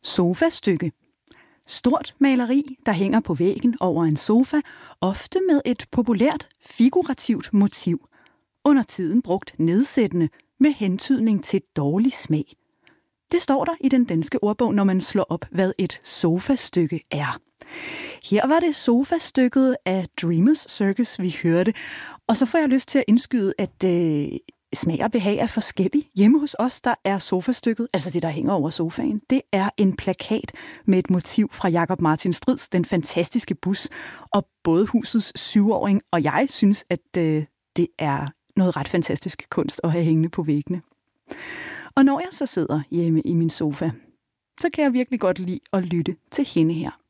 Sofastykke. Stort maleri, der hænger på væggen over en sofa, ofte med et populært figurativt motiv. Under tiden brugt nedsættende med hentydning til dårlig smag. Det står der i den danske ordbog, når man slår op, hvad et sofastykke er. Her var det sofastykket af Dreamers Circus, vi hørte. Og så får jeg lyst til at indskyde, at smag og behag er forskellige. Hjemme hos os, der er sofastykket, altså det, der hænger over sofaen, det er en plakat med et motiv fra Jakob Martin Strids Den Fantastiske Bus. Og både husets 7-åring og jeg synes, at det er noget ret fantastisk kunst at have hængende på væggene. Og når jeg så sidder hjemme i min sofa, så kan jeg virkelig godt lide at lytte til hende her.